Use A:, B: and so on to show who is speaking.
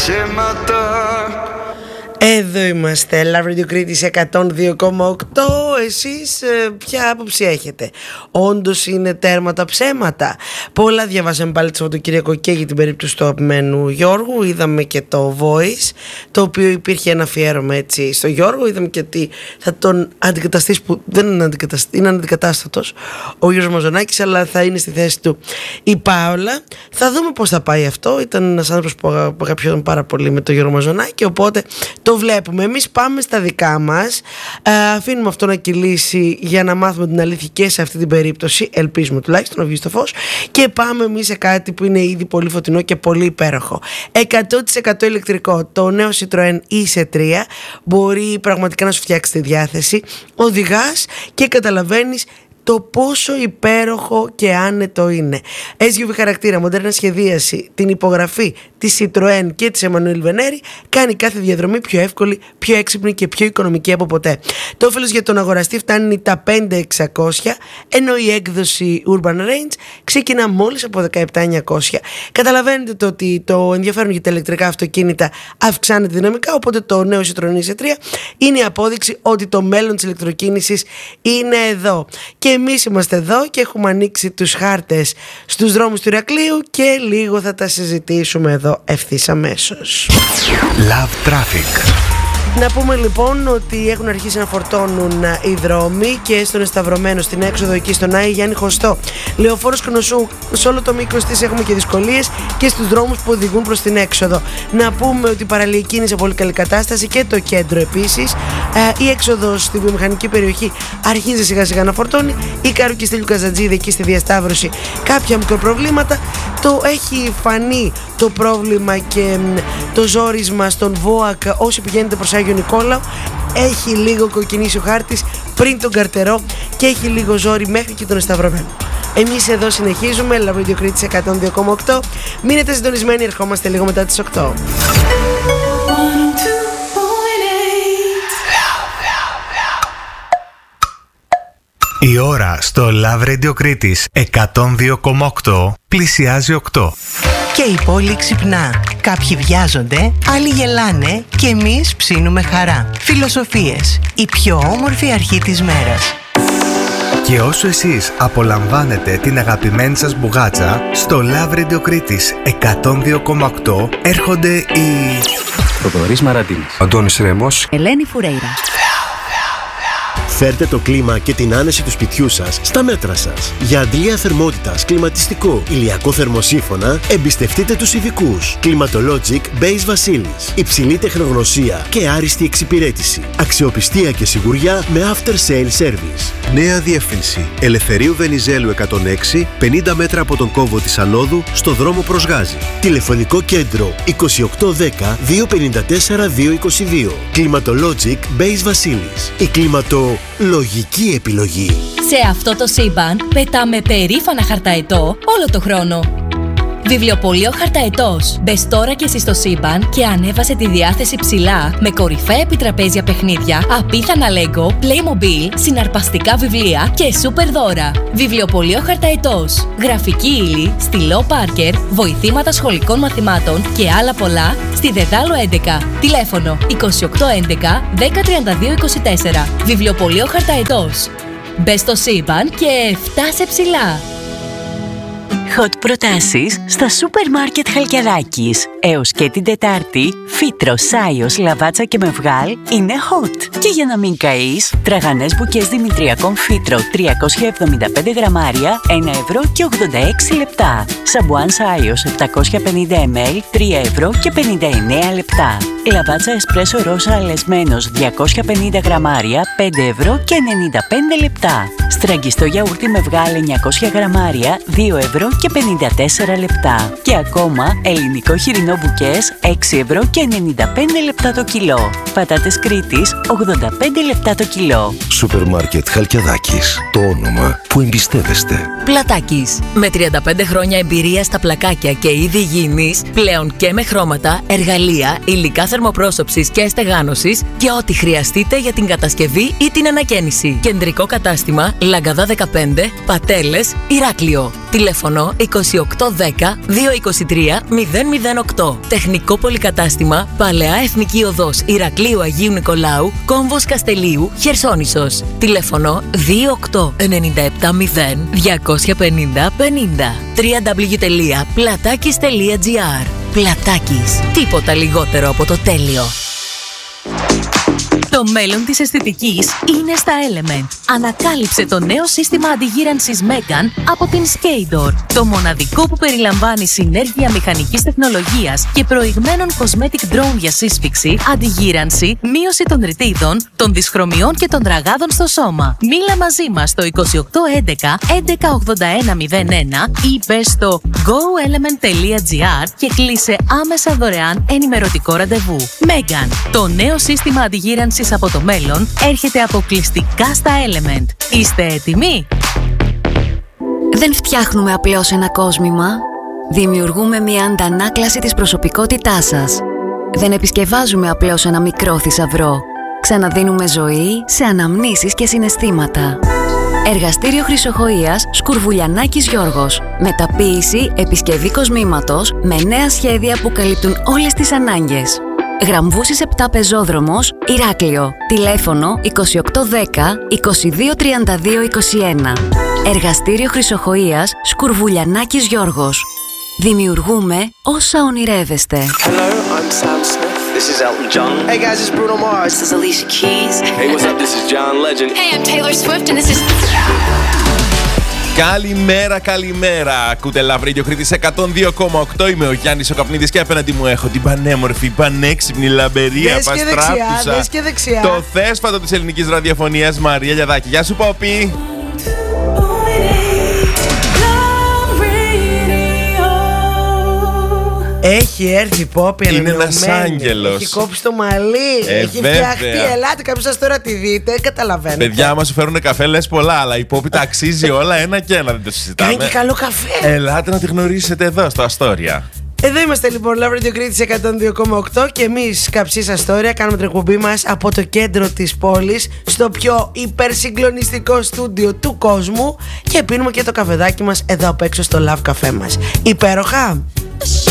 A: ψέματα.
B: Εδώ είμαστε, Love Radio Κρήτης 102,8. Εσείς ποια άποψη έχετε? Όντως είναι τέρματα ψέματα? Πολλά διαβάσαμε πάλι το Σαββατοκύριακο και για την περίπτωση του αγαπημένου Γιώργου. Είδαμε και το Voice, το οποίο υπήρχε ένα αφιέρωμα έτσι στο Γιώργο. Είδαμε και ότι θα τον αντικαταστήσει, που δεν είναι είναι αντικατάστατος ο Γιώργος Μαζονάκης, αλλά θα είναι στη θέση του η Πάολα. Θα δούμε πώς θα πάει αυτό. Ήταν ένας άνθρωπος που αγαπιόταν πάρα πολύ με τον Γιώργο Μαζονάκη, οπότε το βλέπουμε. Εμείς πάμε στα δικά μας, αφήνουμε αυτό να κυλήσει για να μάθουμε την αλήθεια και σε αυτή την περίπτωση, ελπίζουμε τουλάχιστον να βγει στο φως, και πάμε εμείς σε κάτι που είναι ήδη πολύ φωτεινό και πολύ υπέροχο. 100% ηλεκτρικό, το νέο Citroën e-C3 μπορεί πραγματικά να σου φτιάξει τη διάθεση. Οδηγάς και καταλαβαίνεις το πόσο υπέροχο και άνετο είναι. SUV χαρακτήρα, μοντέρνα σχεδίαση, την υπογραφή της Citroën και της Emmanuel Veneri κάνει κάθε διαδρομή πιο εύκολη, πιο έξυπνη και πιο οικονομική από ποτέ. Το όφελος για τον αγοραστή φτάνει τα 5.600, ενώ η έκδοση Urban Range ξεκινά μόλις από 17.900. Καταλαβαίνετε το ότι το ενδιαφέρον για τα ηλεκτρικά αυτοκίνητα αυξάνεται δυναμικά, οπότε το νέο Citroën C3 είναι η απόδειξη ότι το μέλλον της ηλεκτροκίνησης είναι εδώ. Και εμείς είμαστε εδώ και έχουμε ανοίξει τους χάρτες στους δρόμους του Ηρακλείου και λίγο θα τα συζητήσουμε εδώ ευθύς αμέσως.
C: Love Traffic.
B: Να πούμε λοιπόν ότι έχουν αρχίσει να φορτώνουν οι δρόμοι και στον Εσταυρωμένο, στην έξοδο εκεί στον Άη Γιάννη Χωστό, Λεωφόρος Κονοσού, σε όλο το μήκος της έχουμε και δυσκολίες και στους δρόμους που οδηγούν προς την έξοδο. Να πούμε ότι η παραλιακή είναι σε πολύ καλή κατάσταση και το κέντρο επίσης. Η έξοδος στη βιομηχανική περιοχή αρχίζει σιγά σιγά να φορτώνει. Η Κάρου και Στέλιου Καζατζίδη εκεί στη διασταύρωση κάποια μικροπροβλήματα. Το έχει φανεί το πρόβλημα και το ζόρισμα στον ΒΟΑΚ όσοι πηγαίνετε προς Άγιο Νικόλαο. Έχει λίγο κοκκινήσει ο χάρτης πριν τον Καρτερό και έχει λίγο ζόρι μέχρι και τον Εσταυρωμένο. Εμείς εδώ συνεχίζουμε, Love Radio Κρήτης 102,8. Μείνετε συντονισμένοι, ερχόμαστε λίγο μετά τις 8.
C: Η ώρα στο Love Radio Κρήτης 102,8 πλησιάζει 8.
D: Και η πόλη ξυπνά. Κάποιοι βιάζονται, άλλοι γελάνε και εμείς ψήνουμε χαρά. Φιλοσοφίες, η πιο όμορφη αρχή της μέρας.
C: Και όσο εσείς απολαμβάνετε την αγαπημένη σας μπουγάτσα, στο Love Radio Κρήτης 102,8 έρχονται οι
E: Θοδωρής Μαραντίνης,
F: Αντώνης Ρέμος,
G: Ελένη Φουρέιρα.
H: Φέρτε το κλίμα και την άνεση του σπιτιού σας στα μέτρα σας. Για αντλία θερμότητας, κλιματιστικό, ηλιακό θερμοσύφωνα, εμπιστευτείτε τους ειδικούς. Climatologic Base Βασίλης. Υψηλή τεχνογνωσία και άριστη εξυπηρέτηση. Αξιοπιστία και σιγουριά με after sale service.
I: Νέα διεύθυνση. Ελευθερίου Βενιζέλου 106, 50 μέτρα από τον κόμβο της Ανόδου, στο δρόμο προς Γάζη.
H: Τηλεφωνικό κέντρο 2810 254 222. Climatologic Base Βασίλης. Η κλιματολογική επιλογή.
G: Σε αυτό το σύμπαν πετάμε περήφανα χαρταετό όλο το χρόνο. Βιβλιοπωλείο Χαρταετός. Μπες τώρα και εσύ στο σύμπαν και ανέβασε τη διάθεση ψηλά με κορυφαία επιτραπέζια παιχνίδια, απίθανα Lego, Playmobil, συναρπαστικά βιβλία και σούπερ δώρα. Βιβλιοπωλείο Χαρταετός. Γραφική ύλη, στυλό Πάρκερ, βοηθήματα σχολικών μαθημάτων και άλλα πολλά στη Δεδάλο 11. Τηλέφωνο 2811 1032 24. Βιβλιοπωλείο Χαρταετός. Μπες στο σύμπαν και φτάσε ψηλά.
J: Hot προτάσεις στα σούπερ μάρκετ Χαλκιαδάκης. Έως και την Τετάρτη, φύτρο, σάιος, λαβάτσα και μευγάλ είναι hot. Και για να μην καείς, τραγανές μπουκές δημητριακών φύτρο 375 γραμμάρια, 1 ευρώ και 86 λεπτά. Σαμπουάν σάιος 750 ml, 3 ευρώ και 59 λεπτά. Λαβάτσα εσπρέσο ρόσα αλεσμένος 250 γραμμάρια, 5 ευρώ και 95 λεπτά. Στραγγιστό γιαούρτι μευγάλ 900 γραμμάρια, 2 ευρώ και 54 λεπτά. Και ακόμα ελληνικό χοιρινό μπουκές 6 ευρώ και 95 λεπτά το κιλό. Πατάτες Κρήτης 85 λεπτά το κιλό.
H: Σούπερ μάρκετ Χαλκιαδάκης. Το όνομα που εμπιστεύεστε.
G: Πλατάκης. Με 35 χρόνια εμπειρία στα πλακάκια και είδη υγιεινής, πλέον και με χρώματα, εργαλεία, υλικά θερμοπρόσωψης και στεγάνωσης και ό,τι χρειαστείτε για την κατασκευή ή την ανακαίνιση. Κεντρικό κατάστημα Λαγκαδά 15, Πατέλες, Ηράκλειο. Τηλέφωνο
A: 2810 223 008. Τεχνικό πολυκατάστημα Παλαιά Εθνική Οδός Ηρακλείου Αγίου Νικολάου, Κόμβος Καστελίου, Χερσόνησος. Τηλέφωνο 28970 250 50. www.platakis.gr. Πλατάκης. Τίποτα λιγότερο από το τέλειο.
G: Το μέλλον της αισθητικής είναι στα Element. Ανακάλυψε το νέο σύστημα αντιγύρανσης Megan από την Skador. Το μοναδικό που περιλαμβάνει συνέργεια μηχανικής τεχνολογίας και προηγμένων cosmetic drone για σύσφυξη, αντιγύρανση, μείωση των ρητίδων, των δυσχρωμιών και των τραγάδων στο σώμα. Μίλα μαζί μας στο 2811 118101 ή μπες στο goelement.gr και κλείσε άμεσα δωρεάν ενημερωτικό ραντεβού. Megan, το νέο σύστημα αντιγύρανσης από το μέλλον, έρχεται αποκλειστικά στα Element. Είστε έτοιμοι?
E: Δεν φτιάχνουμε απλώς ένα κόσμημα. Δημιουργούμε μια αντανάκλαση της προσωπικότητάς σας. Δεν επισκευάζουμε απλώς ένα μικρό θησαυρό. Ξαναδίνουμε ζωή σε αναμνήσεις και συναισθήματα. Εργαστήριο Χρυσοχοΐας Σκουρβουλιανάκης Γιώργος. Μεταποίηση, επισκευή κοσμήματος με νέα σχέδια που καλύπτουν όλες τις ανάγκες. Γραμβούσης 7 Πεζόδρομος, Ηράκλειο. Τηλέφωνο 2810 2232 21. Εργαστήριο Χρυσοχοΐας Σκουρβουλιανάκης Γιώργος. Δημιουργούμε όσα ονειρεύεστε.
F: Hello, I'm Sam Smith. This is Elton John. Hey guys, it's Bruno Mars. This is Alicia Keys. Hey, what's up? This is John Legend.
K: Hey, I'm Taylor Swift and this is...
L: Καλημέρα, καλημέρα. Ακούτε Love Radio Κρήτης 102,8. Είμαι ο Γιάννης ο Καπνίδης και απέναντι μου έχω την πανέμορφη, πανέξυπνη, λαμπερή, απαστράπτουσα,
B: δες και δεξιά,
L: το θέσφατο της ελληνικής ραδιοφωνίας, Μαρία Λιαδάκη. Γεια σου, Πόπη.
B: Έχει έρθει η Πόπη
L: Είναι ένας άγγελος.
B: Έχει κόψει το μαλλί. Έχει φτιαχτεί. Ελάτε, κάποιος σας τώρα τη δείτε. Καταλαβαίνετε.
L: Παιδιά, άμα σου φέρουν καφέ, λες πολλά, αλλά η Πόπη τα αξίζει όλα ένα και ένα. Δεν το συζητάμε.
B: Κάνει και καλό καφέ.
L: Ελάτε να τη γνωρίσετε εδώ, στο Αστόρια.
B: Εδώ είμαστε λοιπόν, Love Radio Κρήτης 102,8 και εμείς, Καψίς Αστόρια, κάνουμε την εκπομπή μας από το κέντρο της πόλης, στο πιο υπερσυγκλονιστικό στούντιο του κόσμου και πίνουμε και το καφεδάκι μας εδώ απ' έξω στο Love Café μας. Υπέροχα!